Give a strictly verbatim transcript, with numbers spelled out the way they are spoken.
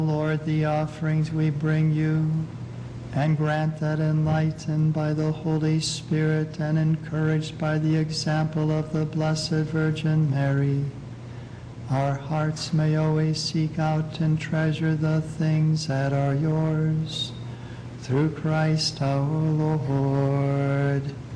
Lord, the offerings we bring you, and grant that, enlightened by the Holy Spirit and encouraged by the example of the Blessed Virgin Mary, our hearts may always seek out and treasure the things that are yours. Through Christ our Lord.